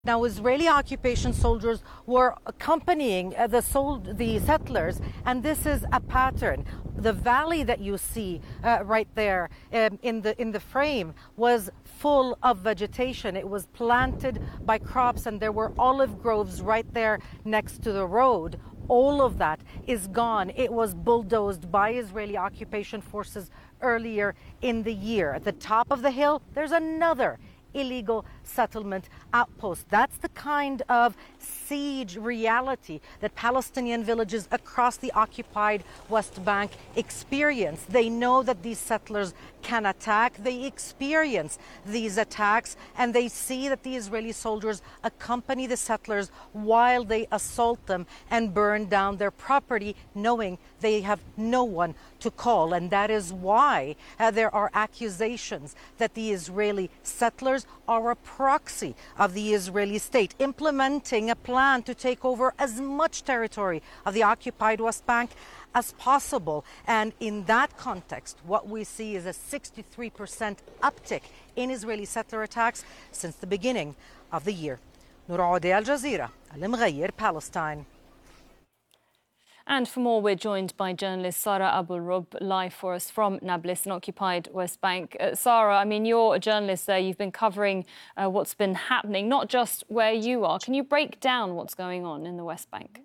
Now, Israeli occupation soldiers were accompanying the settlers, and this is a pattern. The valley that you see right there in the frame was full of vegetation. It was planted by crops, and there were olive groves right there next to the road. All of that is gone. It was bulldozed by Israeli occupation forces earlier in the year. At the top of the hill, there's another illegal settlement outpost. That's the kind of siege reality that Palestinian villages across the occupied West Bank experience. They know that these settlers can attack. They experience these attacks, and they see that the Israeli soldiers accompany the settlers while they assault them and burn down their property, knowing they have no one to call. And that is why there are accusations that the Israeli settlers are a proxy of the Israeli state, implementing a plan to take over as much territory of the occupied West Bank as possible. And in that context, what we see is a 63% uptick in Israeli settler attacks since the beginning of the year. Noor Audeh, Al Jazeera, Al Mghayir, Palestine. And for more, we're joined by journalist Sara Abu Rub, live for us from Nablus in occupied West Bank. Sara, I mean, you're a journalist there. You've been covering what's been happening, not just where you are. Can you break down what's going on in the West Bank?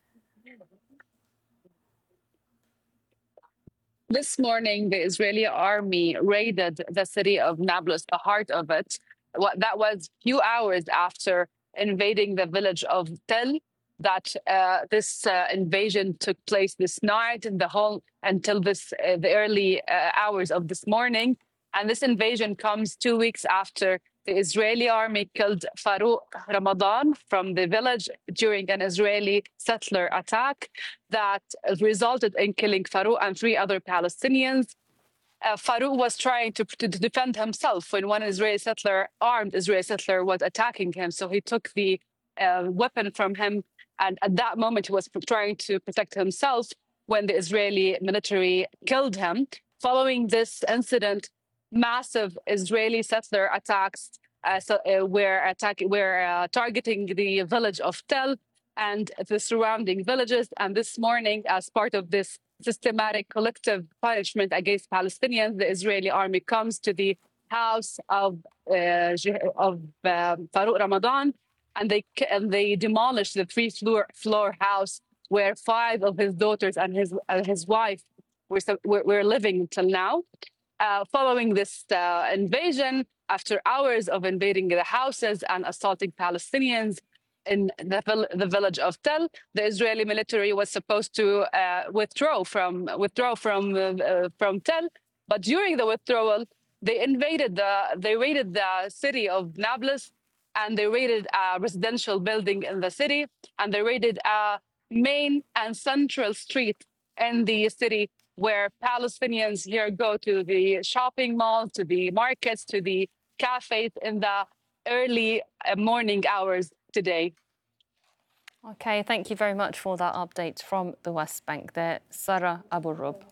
This morning, the Israeli army raided the city of Nablus, the heart of it. That was a few hours after invading the village of Tel. That this invasion took place this night and until the early hours of this morning. And this invasion comes 2 weeks after the Israeli army killed Farouk Ramadan from the village during an Israeli settler attack that resulted in killing Farouk and 3 other Palestinians. Farouk was trying to defend himself when one armed Israeli settler was attacking him. So he took the weapon from him. And at that moment, he was trying to protect himself when the Israeli military killed him. Following this incident, massive Israeli settler attacks were targeting the village of Tel and the surrounding villages. And this morning, as part of this systematic collective punishment against Palestinians, the Israeli army comes to the house of Farouk Ramadan, and they demolished the 3-floor house where 5 of his daughters and his wife were living until now. Following this invasion, after hours of invading the houses and assaulting Palestinians in the village of Tel, the Israeli military was supposed to withdraw from Tel, but during the withdrawal, they raided the city of Nablus, and they raided a residential building in the city, and they raided a main and central street in the city where Palestinians here go to the shopping malls, to the markets, to the cafes in the early morning hours today. OK, thank you very much for that update from the West Bank there, Sara Abu Rub.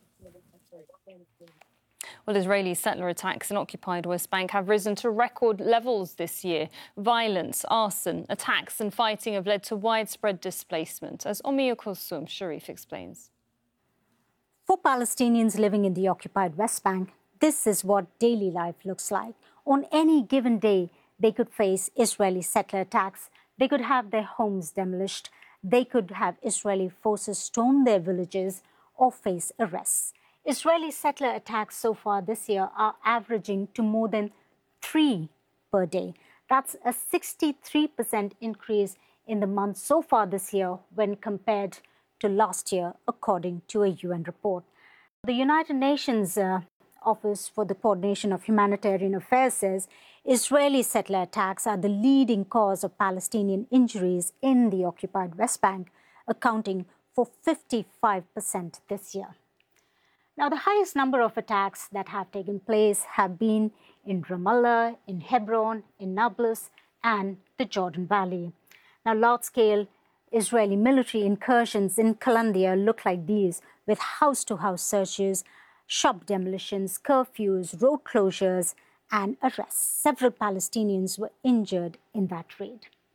Well, Israeli settler attacks in occupied West Bank have risen to record levels this year. Violence, arson, attacks and fighting have led to widespread displacement, as Omia Kulsum Sharif explains. For Palestinians living in the occupied West Bank, this is what daily life looks like. On any given day, they could face Israeli settler attacks. They could have their homes demolished. They could have Israeli forces storm their villages or face arrests. Israeli settler attacks so far this year are averaging to more than 3 per day. That's a 63% increase in the month so far this year when compared to last year, according to a UN report. The United Nations Office for the Coordination of Humanitarian Affairs says Israeli settler attacks are the leading cause of Palestinian injuries in the occupied West Bank, accounting for 55% this year. Now, the highest number of attacks that have taken place have been in Ramallah, in Hebron, in Nablus, and the Jordan Valley. Now, large-scale Israeli military incursions in Kalandia look like these, with house-to-house searches, shop demolitions, curfews, road closures, and arrests. Several Palestinians were injured in that raid.